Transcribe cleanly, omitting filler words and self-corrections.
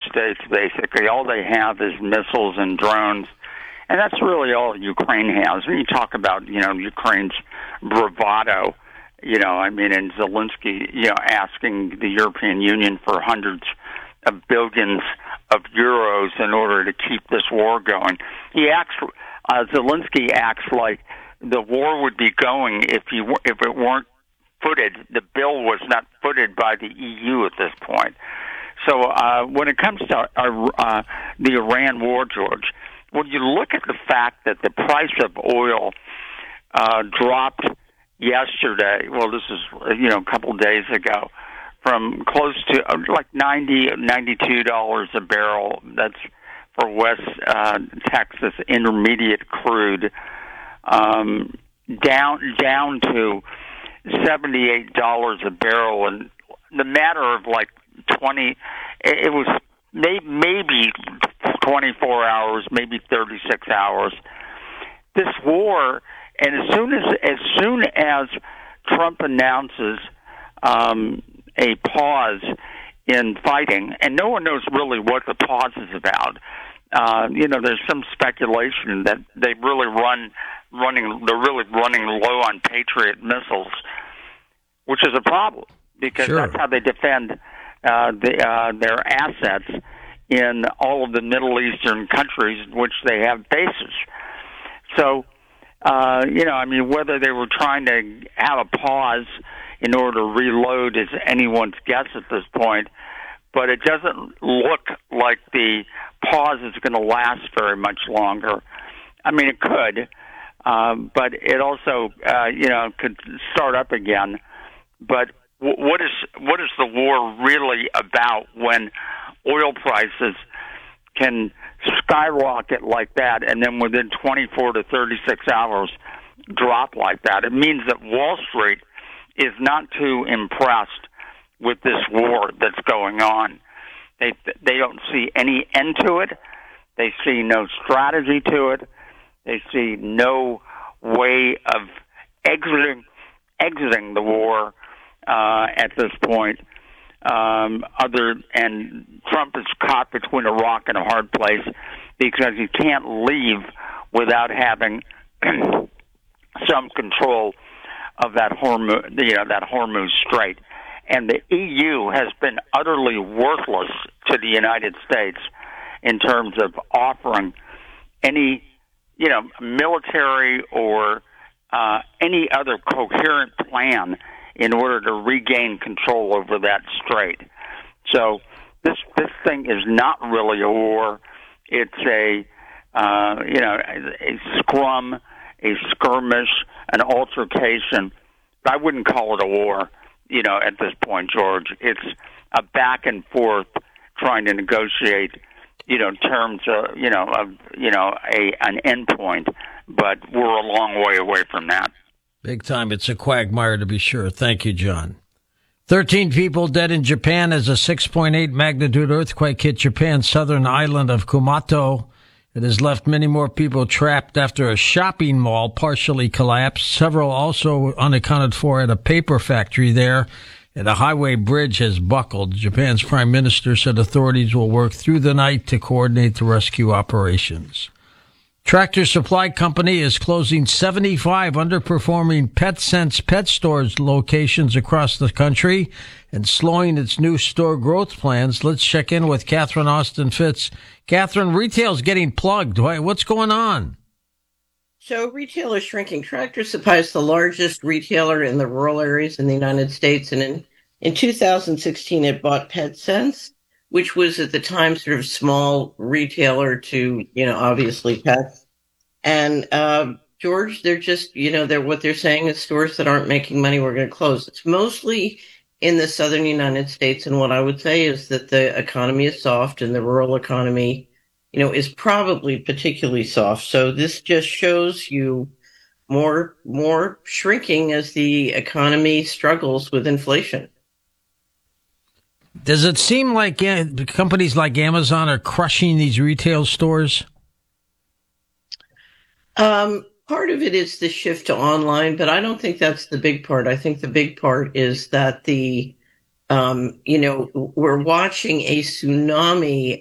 States, basically. All they have is missiles and drones. And that's really all Ukraine has. When you talk about, Ukraine's bravado, and Zelensky, asking the European Union for hundreds of billions of euros in order to keep this war going. Zelensky acts like the war would be going if it weren't footed. The bill was not footed by the EU at this point. So when it comes to the Iran war, George, when you look at the fact that the price of oil dropped yesterday, well, this is a couple of days ago, from close to like $92 a barrel. That's for West Texas intermediate crude, down to $78 a barrel in the matter of like 20. It was maybe 24 hours, maybe 36 hours. This war, and as soon as Trump announces a pause in fighting, and no one knows really what the pause is about. There's some speculation that they're really running low on Patriot missiles, which is a problem because that's how they defend their assets in all of the Middle Eastern countries in which they have bases. So, whether they were trying to have a pause in order to reload is anyone's guess at this point, but it doesn't look like the pause is going to last very much longer. I mean, it could, but it also, could start up again. But what is the war really about when oil prices can skyrocket like that and then within 24 to 36 hours drop like that? It means that Wall Street is not too impressed with this war that's going on. They don't see any end to it. They see no strategy to it. They see no way of exiting the war at this point. And Trump is caught between a rock and a hard place because he can't leave without having some control of that Hormuz Strait. And the EU has been utterly worthless to the United States in terms of offering any, military or any other coherent plan in order to regain control over that strait. So this thing is not really a war. It's a scrum, a skirmish, an altercation. I wouldn't call it a war, at this point, George. It's a back and forth trying to negotiate, terms of, an end point. But we're a long way away from that. Big time. It's a quagmire, to be sure. Thank you, John. 13 people dead in Japan as a 6.8 magnitude earthquake hit Japan's southern island of Kumato. It has left many more people trapped after a shopping mall partially collapsed. Several also unaccounted for at a paper factory there. And a highway bridge has buckled. Japan's prime minister said authorities will work through the night to coordinate the rescue operations. Tractor Supply Company is closing 75 underperforming PetSense pet stores locations across the country and slowing its new store growth plans. Let's check in with Catherine Austin Fitz. Catherine, retail's getting plugged. What's going on? So retail is shrinking. Tractor Supply is the largest retailer in the rural areas in the United States. And in 2016, it bought PetSense, which was at the time sort of small retailer to, obviously pets. And, George, they're just, what they're saying is stores that aren't making money, we're going to close. It's mostly in the southern United States. And what I would say is that the economy is soft and the rural economy, is probably particularly soft. So this just shows you more shrinking as the economy struggles with inflation. Does it seem like companies like Amazon are crushing these retail stores? Part of it is the shift to online, but I don't think that's the big part. I think the big part is that we're watching a tsunami